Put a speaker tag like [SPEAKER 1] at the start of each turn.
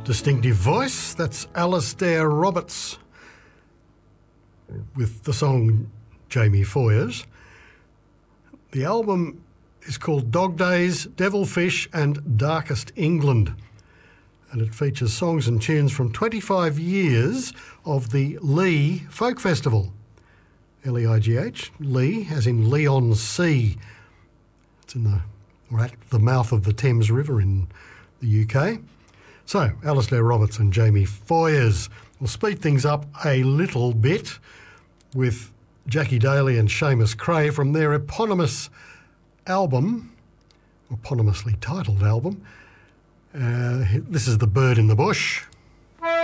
[SPEAKER 1] Distinctive voice, that's Alastair Roberts with the song Jamie Foyers. The album is called Dog Days, Devilfish and Darkest England, and it features songs and tunes from 25 years of the Leigh Folk Festival. Leigh, Leigh, as in Leon Sea. It's at the mouth of the Thames River in the UK. So, Alastair Roberts and Jamie Foyers. We'll speed things up a little bit with Jackie Daly and Seamus Cray from their eponymously titled album. This is The Bird in the Bush.